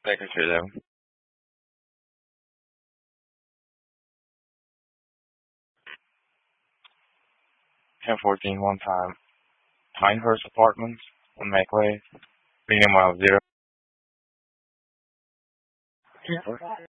Baker Street 11. 1014 one time. Pinehurst Apartments on Makeway. Being a mile 0.